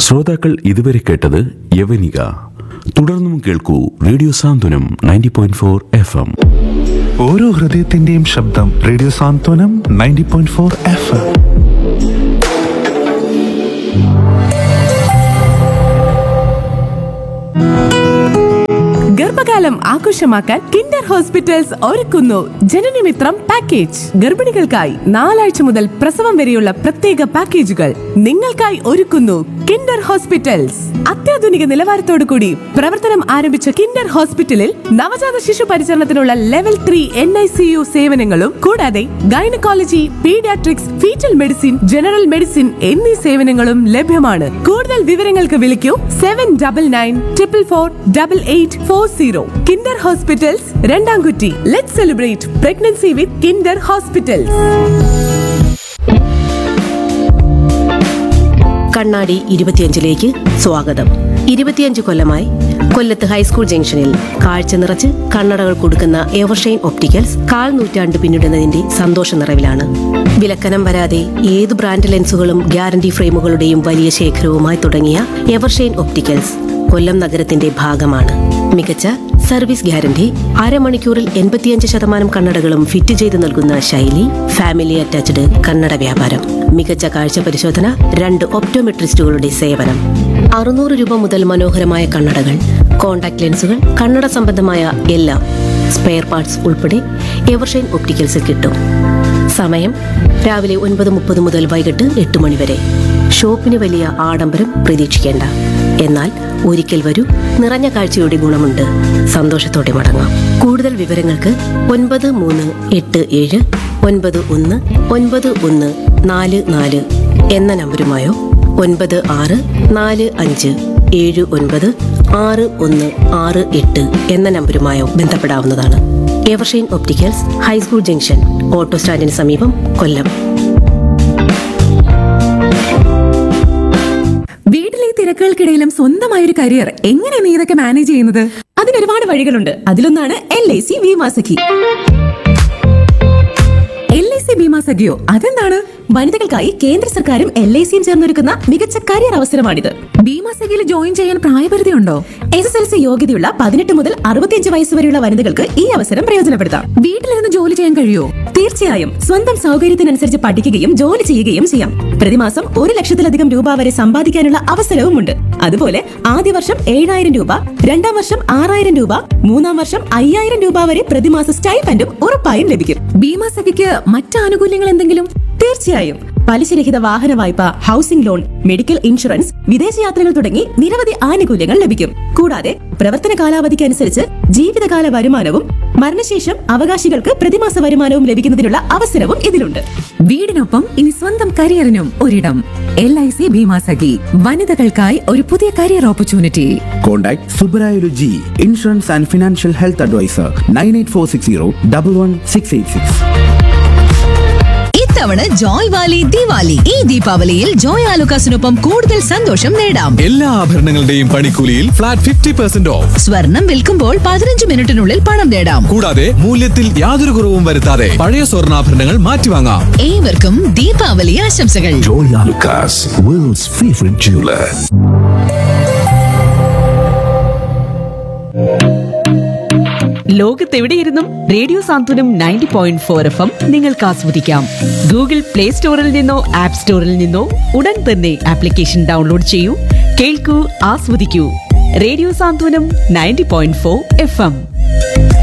ശ്രോതാക്കൾ ഇതുവരെ കേട്ടത് യവനിക. തുടർന്നും കേൾക്കൂ റേഡിയോ സാന്ത്വനം 90.4 FM. ഓരോ ഹൃദയത്തിന്റെയും ശബ്ദം റേഡിയോ സാന്ത്വനം 90.4 FM. ഗർഭകാലം ആഘോഷമാക്കാൻ കിൻഡർ ഹോസ്പിറ്റൽസ് ഒരുക്കുന്നു ജനനമിത്രം പാക്കേജ്. ഗർഭിണികൾക്കായി 4 ആഴ്ച മുതൽ പ്രസവം വരെയുള്ള പ്രത്യേക പാക്കേജുകൾ നിങ്ങൾക്കായി ഒരുക്കുന്നു കിൻഡർ ഹോസ്പിറ്റൽസ്. അത്യാധുനിക നിലവാരത്തോടു കൂടി പ്രവർത്തനം ആരംഭിച്ച കിൻഡർ ഹോസ്പിറ്റലിൽ നവജാത ശിശു പരിചരണത്തിനുള്ള ലെവൽ 3 NICU സേവനങ്ങളും കൂടാതെ gynaecology, paediatrics, fetal medicine, general medicine എന്നീ സേവനങ്ങളും ലഭ്യമാണ്. കൂടുതൽ വിവരങ്ങൾക്ക് വിളിക്കൂ 7944448840. Kinder hospitals, രണ്ടാംകുറ്റി. Let's celebrate pregnancy with Kinder hospitals. കണ്ണാടി 25ലേക്ക് സ്വാഗതം. 25 കൊല്ലമായി കൊല്ലത്ത് ഹൈസ്കൂൾ ജംഗ്ഷനിൽ കാഴ്ച നിറച്ച് കണ്ണടകൾ കൊടുക്കുന്ന എവർഷൈൻ ഒപ്റ്റിക്കൽസ് 1/4 നൂറ്റാണ്ട് പിന്നിടുന്നതിന്റെ സന്തോഷ നിറവിലാണ്. വിലക്കനം വരാതെ ഏത് ബ്രാൻഡ് ലെൻസുകളും ഗ്യാരണ്ടി ഫ്രെയിമുകളുടെയും വലിയ ശേഖരവുമായി തുടങ്ങിയ എവർഷൈൻ ഒപ്റ്റിക്കൽസ് കൊല്ലം നഗരത്തിന്റെ ഭാഗമാണ്. മികച്ച സർവീസ് ഗ്യാരണ്ടി, അരമണിക്കൂറിൽ 85% കണ്ണടകളും ഫിറ്റ് ചെയ്ത് നൽകുന്ന ശൈലി, ഫാമിലി അറ്റാച്ച്ഡ് കണ്ണട വ്യാപാരം, മികച്ച കാഴ്ച പരിശോധന, 2 ഒപ്റ്റോമെട്രിസ്റ്റുകളുടെ സേവനം. 600 രൂപ മുതൽ മനോഹരമായ കണ്ണടകൾ, കോൺടാക്ട് ലെൻസുകൾ, കണ്ണട സംബന്ധമായ എല്ലാം സ്പെയർ പാർട്സ് ഉൾപ്പെടെ എവർഷൈൻ ഒപ്റ്റിക്കൽസിൽ കിട്ടും. സമയം രാവിലെ 9:30 മുതൽ വൈകിട്ട് 8 മണി വരെ. ഷോപ്പിന് വലിയ ആഡംബരം പ്രതീക്ഷിക്കേണ്ട. എന്നാൽ ഒരിക്കൽ വരൂ, നിറഞ്ഞ കാഴ്ചയുടെ ഗുണമുണ്ട്. സന്തോഷത്തോടെ മടങ്ങാം. കൂടുതൽ വിവരങ്ങൾക്ക് 9387919144 എന്ന നമ്പരുമായോ 9645796168 എന്ന നമ്പരുമായോ ബന്ധപ്പെടാവുന്നതാണ്. Evershine opticals, high school junction, auto സ്റ്റാൻഡിന് സമീപം, കൊല്ലം. വീട്ടിലെ തിരക്കുകൾക്കിടയിലും സ്വന്തമായൊരു കരിയർ എങ്ങനെ നീ ഇതൊക്കെ മാനേജ് ചെയ്യുന്നത്? അതിന് ഒരുപാട് വഴികളുണ്ട്. അതിലൊന്നാണ് LIC ബീമാ സഖി. LIC ബീമാ സഖിയോ? അതെന്താണ്? വനിതകൾക്കായി കേന്ദ്ര സർക്കാരും LICയും ചേർന്നൊരുക്കുന്ന മികച്ച കരിയർ അവസരമാണിത്. ബീമാ സഖിയിൽ ജോയിൻ ചെയ്യാൻ പ്രായപരിധി ഉണ്ടോ? SSLC യോഗ്യതയുള്ള 18 മുതൽ 65 വയസ്സ് വരെയുള്ള വനിതകൾക്ക് ഈ അവസരം പ്രയോജനപ്പെടുത്താം. വീട്ടിലിരുന്ന് ജോലി ചെയ്യാൻ കഴിയുമോ? തീർച്ചയായും. സ്വന്തം സൗകര്യത്തിനനുസരിച്ച് പഠിക്കുകയും ജോലി ചെയ്യുകയും ചെയ്യാം. പ്രതിമാസം 1 ലക്ഷത്തിലധികം രൂപ വരെ സമ്പാദിക്കാനുള്ള അവസരവുമുണ്ട്. അതുപോലെ ആദ്യ വർഷം 7000 രൂപ, 2ാം വർഷം 6000 രൂപ, 3ാം വർഷം 5000 രൂപ വരെ പ്രതിമാസ സ്റ്റൈപ്പൻഡും ഉറപ്പായും ലഭിക്കും. ബീമാ സഖിക്ക് മറ്റ് ആനുകൂല്യങ്ങൾ എന്തെങ്കിലും? തീർച്ചയായും. പലിശരഹിത വാഹന വായ്പ, ഹൗസിംഗ് ലോൺ, മെഡിക്കൽ ഇൻഷുറൻസ്, വിദേശയാത്രകൾ തുടങ്ങി നിരവധി ആനുകൂല്യങ്ങൾ ലഭിക്കും. കൂടാതെ പ്രവർത്തന കാലാവധിക്ക് അനുസരിച്ച് ജീവിതകാല വരുമാനവും മരണശേഷം അവകാശികൾക്ക് പ്രതിമാസ വരുമാനവും ലഭിക്കുന്നതിനുള്ള അവസരവും ഇതിലുണ്ട്. വീടിനൊപ്പം ഇനി സ്വന്തം കരിയറിനും ഒരിടം. LIC ബീമാ സഖി, വനിതകൾക്കായി ഒരു പുതിയ career opportunity. Contact Subrayulu G, Insurance and Financial Health Advisor, 9846011686. ഇത്തവണ ജോയ് വാലി ദിവാലി. ഈ ദീപാവലിയിൽ ജോയ് ആലുക്കാസിനൊപ്പം കൂടുതൽ സന്തോഷം നേടാം. എല്ലാ ആഭരണങ്ങളുടെയും പണിക്കൂലിയിൽ ഫ്ലാറ്റ് 50% ഓഫ്. സ്വർണം വിൽക്കുമ്പോൾ 15 മിനിറ്റിനുള്ളിൽ പണം നേടാം. കൂടാതെ മൂല്യത്തിൽ യാതൊരു കുറവും വരുത്താതെ പഴയ സ്വർണ്ണാഭരണങ്ങൾ മാറ്റിവാങ്ങാം. ഏവർക്കും ദീപാവലി ആശംസകൾ. Joy Alucas, world's favorite jeweler. ലോകത്തെവിടെയിരുന്നും radio സാന്ത്വനം 90.4 FM നിങ്ങൾക്ക് ആസ്വദിക്കാം. ഗൂഗിൾ പ്ലേ സ്റ്റോറിൽ നിന്നോ ആപ്പ് സ്റ്റോറിൽ നിന്നോ ഉടൻ തന്നെ ആപ്ലിക്കേഷൻ ഡൗൺലോഡ് ചെയ്യൂ, കേൾക്കൂ, ആസ്വദിക്കൂ. റേഡിയോ സാന്ത്വനം 90.4 FM.